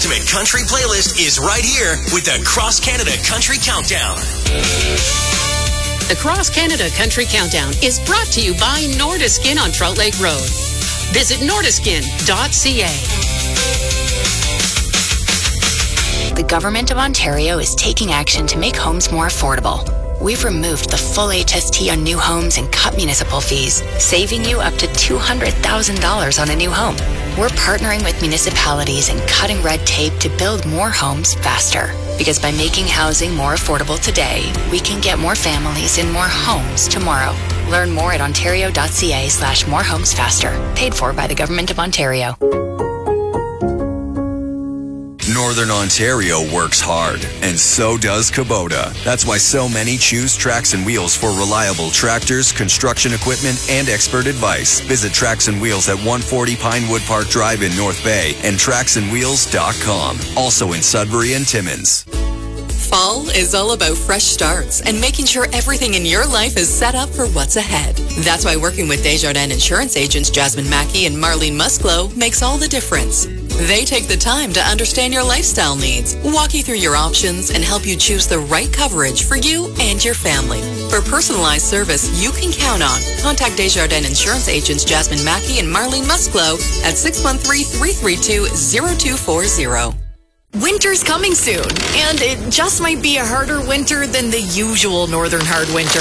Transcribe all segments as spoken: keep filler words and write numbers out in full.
ultimate country playlist is right here with the Cross Canada Country Countdown. The Cross Canada Country Countdown is brought to you by Nordiskin on Trout Lake Road. Visit nordiskin dot c a. The Government of Ontario is taking action to make homes more affordable. We've removed the full H S T on new homes and cut municipal fees, saving you up to two hundred thousand dollars on a new home. We're partnering with municipalities and cutting red tape to build more homes faster. Because by making housing more affordable today, we can get more families in more homes tomorrow. Learn more at ontario dot c a slash more homes faster. Paid for by the Government of Ontario. Northern Ontario works hard, and so does Kubota. That's why so many choose Tracks and Wheels for reliable tractors, construction equipment, and expert advice. Visit Tracks and Wheels at one forty Pinewood Park Drive in North Bay and tracks and wheels dot com. Also in Sudbury and Timmins. Fall is all about fresh starts and making sure everything in your life is set up for what's ahead. That's why working with Desjardins Insurance agents Jasmine Mackey and Marlene Musclo makes all the difference. They take the time to understand your lifestyle needs, walk you through your options, and help you choose the right coverage for you and your family. For personalized service you can count on, contact Desjardins Insurance agents Jasmine Mackey and Marlene Musclo at six one three, three three two, zero two four zero. Winter's coming soon, and it just might be a harder winter than the usual northern hard winter.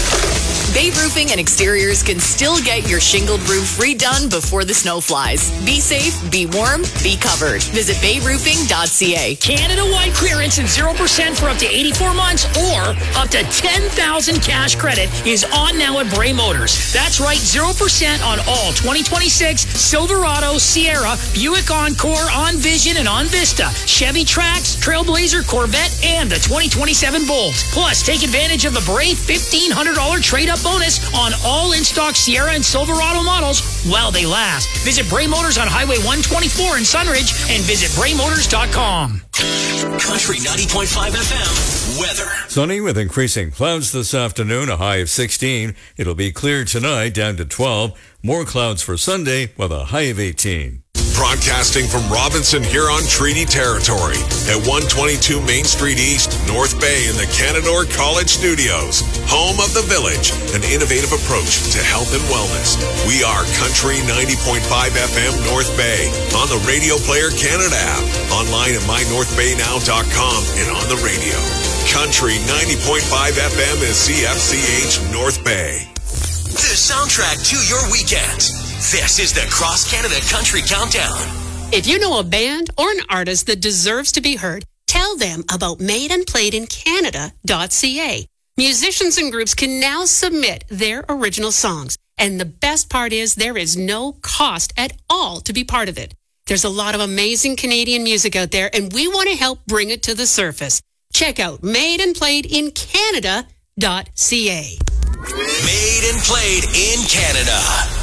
Bay Roofing and Exteriors can still get your shingled roof redone before the snow flies. Be safe, be warm, be covered. Visit bay roofing dot c a. Canada-wide clearance and zero percent for up to eighty-four months or up to ten thousand cash credit is on now at Bray Motors. That's right, zero percent on all twenty twenty-six Silverado, Sierra, Buick Encore, OnVision, and OnVista, Chevy Trax, Trailblazer, Corvette, and the twenty twenty-seven Bolt. Plus, take advantage of the Bray fifteen hundred dollars trade-up bonus on all in-stock Sierra and Silverado models while they last. Visit Bray Motors on Highway one twenty-four in Sunridge and visit bray motors dot com. Country ninety point five F M weather. Sunny with increasing clouds this afternoon, a high of sixteen. It'll be clear tonight, down to twelve. More clouds for Sunday with a high of eighteen. Broadcasting from Robinson Huron Treaty Territory at one twenty-two Main Street East, North Bay in the Canadore College Studios. Home of the Village, an innovative approach to health and wellness. We are Country ninety point five F M North Bay on the Radio Player Canada app, online at my north bay now dot com and on the radio. Country ninety point five F M is C F C H North Bay. The soundtrack to your weekend. This is the Cross Canada Country Countdown. If you know a band or an artist that deserves to be heard, tell them about made and played in canada dot c a. Musicians and groups can now submit their original songs. And the best part is there is no cost at all to be part of it. There's a lot of amazing Canadian music out there, and we want to help bring it to the surface. Check out made and played in canada dot c a. Made and played in Canada.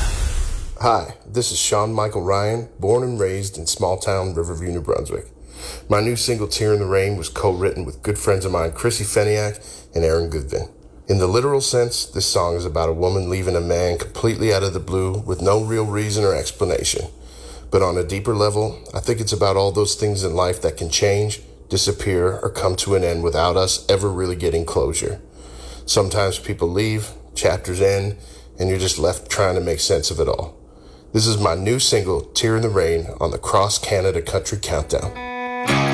Hi, this is Sean Michael Ryan, born and raised in small-town Riverview, New Brunswick. My new single, Tear in the Rain, was co-written with good friends of mine, Chrissy Feniak and Aaron Goodvin. In the literal sense, this song is about a woman leaving a man completely out of the blue with no real reason or explanation. But on a deeper level, I think it's about all those things in life that can change, disappear, or come to an end without us ever really getting closure. Sometimes people leave, chapters end, and you're just left trying to make sense of it all. This is my new single, Tear in the Rain, on the Cross Canada Country Countdown.